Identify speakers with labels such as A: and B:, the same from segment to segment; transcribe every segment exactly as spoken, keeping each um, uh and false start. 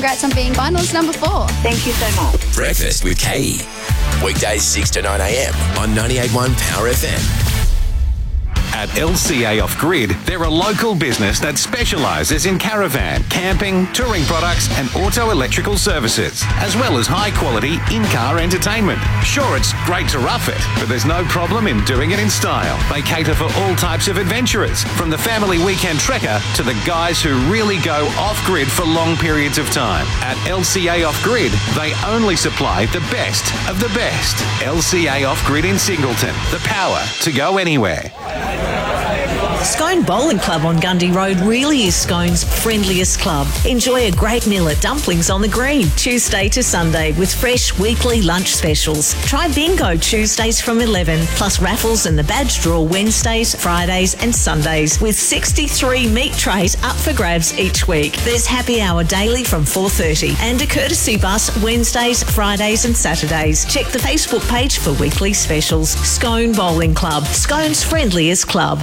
A: Congrats on being finals number four.
B: Thank you so much.
C: Breakfast with Kay. Weekdays six to nine a.m. on ninety-eight point one Power F M.
D: At L C A Off Grid, they're a local business that specialises in caravan, camping, touring products and auto electrical services, as well as high-quality in-car entertainment. Sure, it's great to rough it, but there's no problem in doing it in style. They cater for all types of adventurers, from the family weekend trekker to the guys who really go off-grid for long periods of time. At L C A Off Grid, they only supply the best of the best. L C A Off Grid in Singleton, the power to go anywhere.
E: Scone Bowling Club on Gundy Road really is Scone's friendliest club. Enjoy a great meal at Dumplings on the Green, Tuesday to Sunday, with fresh weekly lunch specials. Try bingo Tuesdays from eleven, plus raffles and the badge draw Wednesdays, Fridays and Sundays, with sixty-three meat trays up for grabs each week. There's happy hour daily from four thirty and a courtesy bus Wednesdays, Fridays and Saturdays. Check the Facebook page for weekly specials. Scone Bowling Club, Scone's friendliest club.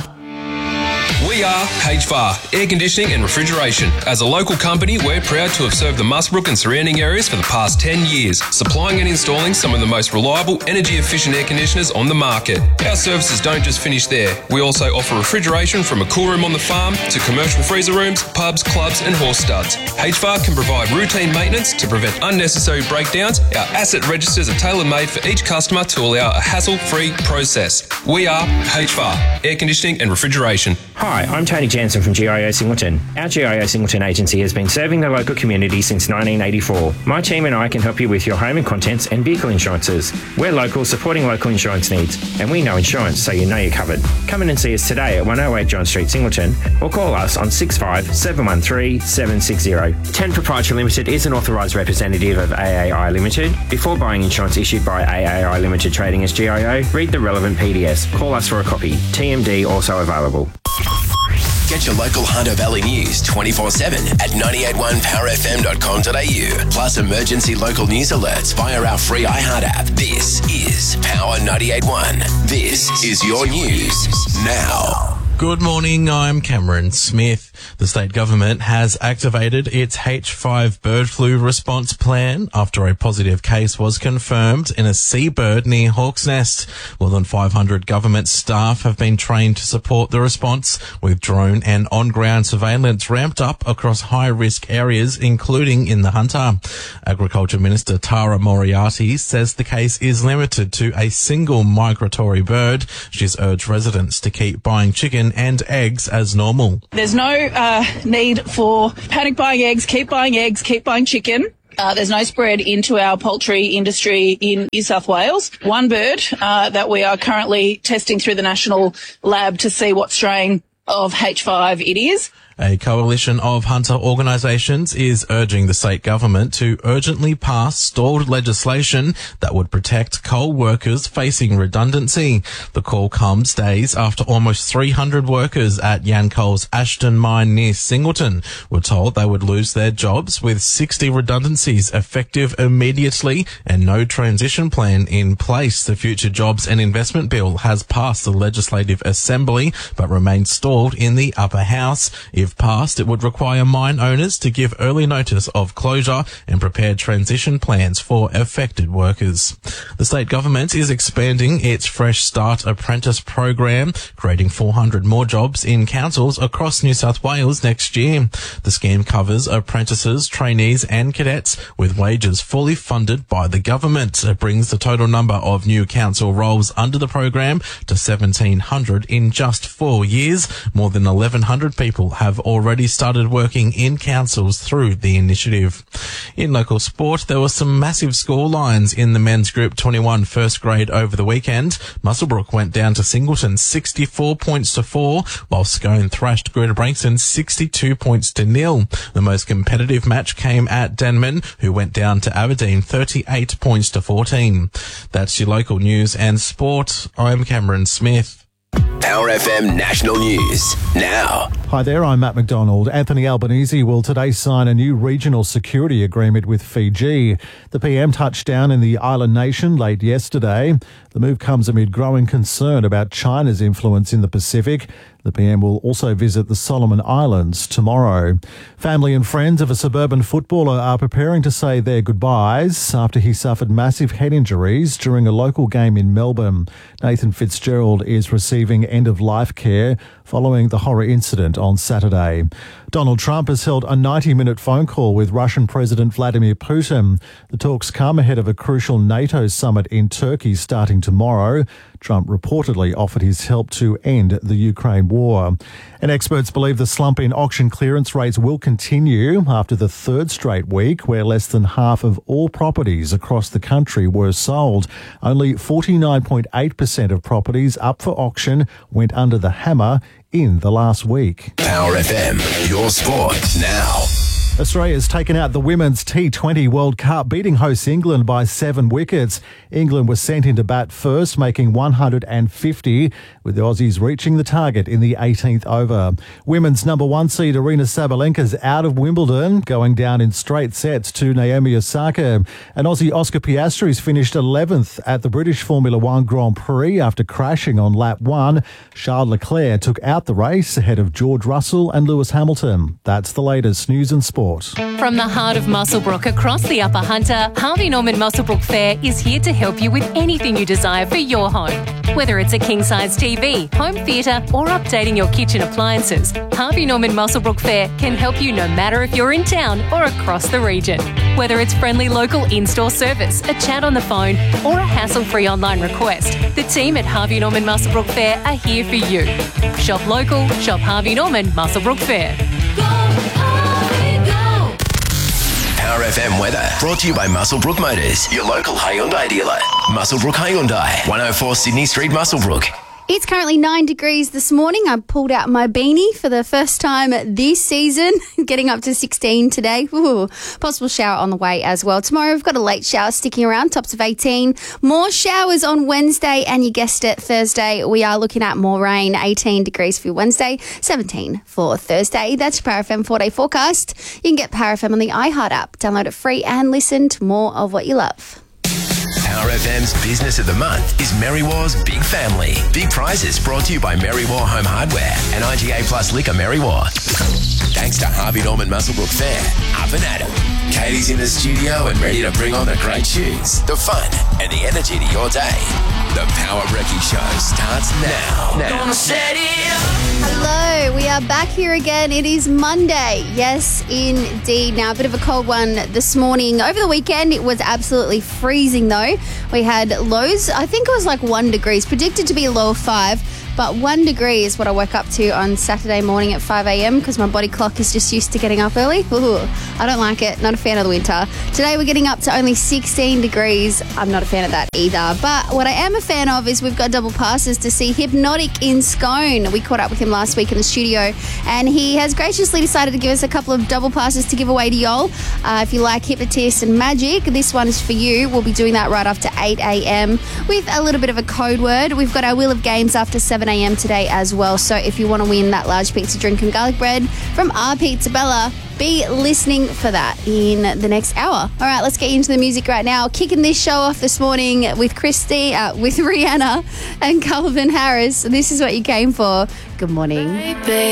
F: We are H V A R, Air Conditioning and Refrigeration. As a local company, we're proud to have served the Muswellbrook and surrounding areas for the past ten years, supplying and installing some of the most reliable, energy-efficient air conditioners on the market. Our services don't just finish there. We also offer refrigeration from a cool room on the farm to commercial freezer rooms, pubs, clubs and horse studs. H V A R can provide routine maintenance to prevent unnecessary breakdowns. Our asset registers are tailor-made for each customer to allow a hassle-free process. We are H V A R, Air Conditioning and Refrigeration.
G: Hi, I'm Tony Jansen from G I O Singleton. Our G I O Singleton agency has been serving the local community since nineteen eighty-four. My team and I can help you with your home and contents and vehicle insurances. We're local, supporting local insurance needs, and we know insurance, so you know you're covered. Come in and see us today at one oh eight John Street, Singleton, or call us on six five seven one three seven six zero. ten Proprietary Limited is an authorised representative of A A I Limited. Before buying insurance issued by A A I Limited trading as G I O, read the relevant P D S. Call us for a copy. T M D also available.
C: Get your local Hunter Valley news twenty-four seven at ninety-eight point one power f m dot com dot a u. Plus emergency local news alerts via our free iHeart app. This is Power ninety-eight point one. This is your news now.
H: Good morning, I'm Cameron Smith. The state government has activated its H five bird flu response plan after a positive case was confirmed in a seabird near Hawk's Nest. More than five hundred government staff have been trained to support the response, with drone and on-ground surveillance ramped up across high-risk areas, including in the Hunter. Agriculture Minister Tara Moriarty says the case is limited to a single migratory bird. She's urged residents to keep buying chicken and eggs as normal.
I: There's no uh, need for panic buying eggs. Keep buying eggs, keep buying chicken. Uh, there's no spread into our poultry industry in New South Wales. One bird uh, that we are currently testing through the national lab to see what strain of H five it is.
H: A coalition of hunter organisations is urging the state government to urgently pass stalled legislation that would protect coal workers facing redundancy. The call comes days after almost three hundred workers at Yancoal's Ashton mine near Singleton were told they would lose their jobs, with sixty redundancies effective immediately and no transition plan in place. The Future Jobs and Investment Bill has passed the Legislative Assembly but remains stalled in the upper house. If passed, it would require mine owners to give early notice of closure and prepare transition plans for affected workers. The state government is expanding its Fresh Start Apprentice program, creating four hundred more jobs in councils across New South Wales next year. The scheme covers apprentices, trainees and cadets, with wages fully funded by the government. It brings the total number of new council roles under the program to seventeen hundred in just four years. More than eleven hundred people have already started working in councils through the initiative. In local sport, there were some massive score lines in the men's Group twenty-one first grade over the weekend. Muswellbrook went down to Singleton sixty-four points to four, while Scone thrashed Greater Branxton sixty-two points to nil. The most competitive match came at Denman, who went down to Aberdeen thirty-eight points to fourteen. That's your local news and sport. I'm Cameron Smith.
C: Power F M National News now.
J: Hi there, I'm Matt McDonald. Anthony Albanese will today sign a new regional security agreement with Fiji. The P M touched down in the island nation late yesterday. The move comes amid growing concern about China's influence in the Pacific. The P M will also visit the Solomon Islands tomorrow. Family and friends of a suburban footballer are preparing to say their goodbyes after he suffered massive head injuries during a local game in Melbourne. Nathan Fitzgerald is receiving end-of-life care following the horror incident on Saturday. Donald Trump has held a ninety-minute phone call with Russian President Vladimir Putin. The talks come ahead of a crucial NATO summit in Turkey starting tomorrow. Trump reportedly offered his help to end the Ukraine war. And experts believe the slump in auction clearance rates will continue after the third straight week where less than half of all properties across the country were sold. Only forty-nine point eight percent of properties up for auction went under the hammer in the last week.
C: Power F M, your sport now.
J: Australia's taken out the Women's T twenty World Cup, beating hosts England by seven wickets. England was sent into bat first, making one hundred fifty, with the Aussies reaching the target in the eighteenth over. Women's number one seed Aryna Sabalenka's out of Wimbledon, going down in straight sets to Naomi Osaka. And Aussie Oscar Piastri's finished eleventh at the British Formula One Grand Prix after crashing on lap one. Charles Leclerc took out the race ahead of George Russell and Lewis Hamilton. That's the latest news and sport.
B: From the heart of Muswellbrook across the Upper Hunter, Harvey Norman Muswellbrook Fair is here to help you with anything you desire for your home. Whether it's a king-size T V, home theatre or updating your kitchen appliances, Harvey Norman Muswellbrook Fair can help you no matter if you're in town or across the region. Whether it's friendly local in-store service, a chat on the phone or a hassle-free online request, the team at Harvey Norman Muswellbrook Fair are here for you. Shop local, shop Harvey Norman Muswellbrook Fair.
C: Power F M weather brought to you by Muswellbrook Motors, your local Hyundai dealer. Muswellbrook Hyundai, one oh four Sydney Street, Muswellbrook.
A: It's currently nine degrees this morning. I pulled out my beanie for the first time this season, getting up to sixteen today. Ooh, possible shower on the way as well. Tomorrow we've got a late shower sticking around, tops of eighteen. More showers on Wednesday, and you guessed it, Thursday we are looking at more rain. eighteen degrees for Wednesday, seventeen for Thursday. That's your Power F M four-day forecast. You can get Power F M on the iHeart app. Download it free and listen to more of what you love.
C: Power F M's Business of the Month is Merriwar's Big Family. Big prizes brought to you by Merriwar Home Hardware and I G A Plus Liquor Merriwar. Thanks to Harvey Norman Muswellbrook Fair, up and at 'em. Katie's in the studio and ready to bring on the great tunes, the fun and the energy to your day. The Power Brekkie Show starts now. now. Gonna set it up.
A: Hello, we are back here again. It is Monday. Yes, indeed. Now, a bit of a cold one this morning. Over the weekend, it was absolutely freezing, though. We had lows, I think it was like one degrees, predicted to be a low of five. But one degree is what I woke up to on Saturday morning at five a.m. because my body clock is just used to getting up early. Ooh, I don't like it. Not a fan of the winter. Today we're getting up to only sixteen degrees. I'm not a fan of that either. But what I am a fan of is we've got double passes to see Hypnotic in Scone. We caught up with him last week in the studio and he has graciously decided to give us a couple of double passes to give away to y'all. Uh, if you like Hypnotist and Magic, this one is for you. We'll be doing that right after eight a.m. with a little bit of a code word. We've got our Wheel of Games after seven a.m. today as well. So if you want to win that large pizza drink and garlic bread from our Pizza Bella, be listening for that in the next hour. All right, let's get into the music right now. Kicking this show off this morning with Christy, uh, with Rihanna and Calvin Harris. This is what you came for. Good morning.